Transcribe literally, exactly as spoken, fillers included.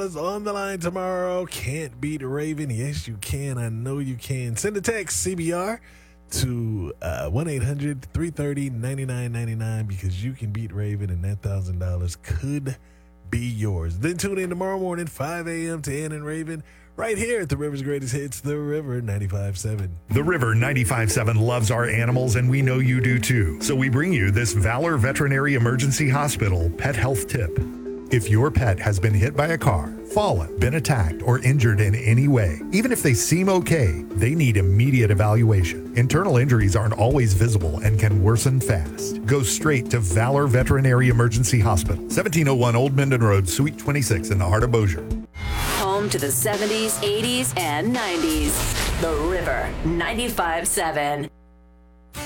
On the line tomorrow. Can't beat Raven. Yes, you can. I know you can. Send a text C B R to uh, one eight hundred three three zero nine nine nine nine because you can beat Raven and that one thousand dollars could be yours. Then tune in tomorrow morning, five a.m. to Ann and Raven, right here at the River's Greatest Hits, The River ninety-five point seven. The River ninety-five point seven loves our animals, and we know you do too. So we bring you this Valor Veterinary Emergency Hospital pet health tip. If your pet has been hit by a car, fallen, been attacked, or injured in any way, even if they seem okay, they need immediate evaluation. Internal injuries aren't always visible and can worsen fast. Go straight to Valor Veterinary Emergency Hospital, seventeen oh one Old Mendon Road, Suite twenty-six in the heart of Bossier. Home to the seventies, eighties, and nineties. The River ninety-five point seven.